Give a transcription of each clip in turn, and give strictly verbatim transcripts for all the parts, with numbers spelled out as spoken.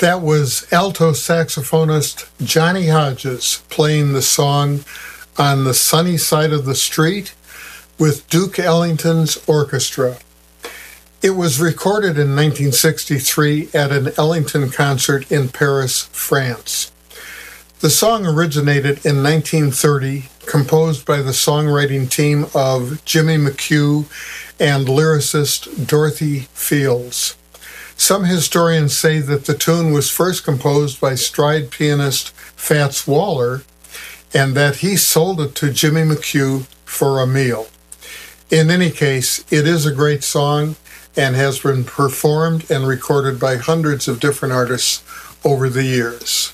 That was alto saxophonist Johnny Hodges playing the song On the Sunny Side of the Street with Duke Ellington's orchestra. It was recorded in nineteen sixty-three at an Ellington concert in Paris, France. The song originated in nineteen thirty, composed by the songwriting team of Jimmy McHugh and lyricist Dorothy Fields. Some historians say that the tune was first composed by stride pianist Fats Waller and that he sold it to Jimmy McHugh for a meal. In any case, it is a great song and has been performed and recorded by hundreds of different artists over the years.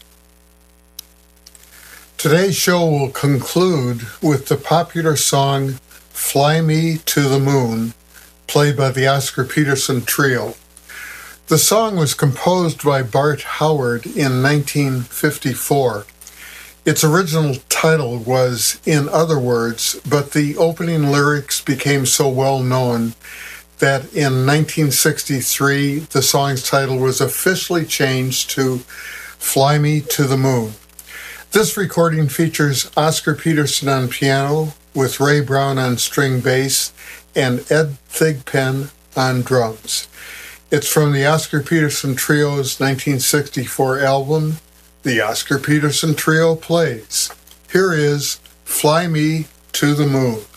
Today's show will conclude with the popular song Fly Me to the Moon, played by the Oscar Peterson Trio. The song was composed by Bart Howard in nineteen fifty-four. Its original title was In Other Words, but the opening lyrics became so well known that in nineteen sixty-three the song's title was officially changed to Fly Me to the Moon. This recording features Oscar Peterson on piano with Ray Brown on string bass and Ed Thigpen on drums. It's from the Oscar Peterson Trio's nineteen sixty-four album, The Oscar Peterson Trio Plays. Here is Fly Me to the Moon.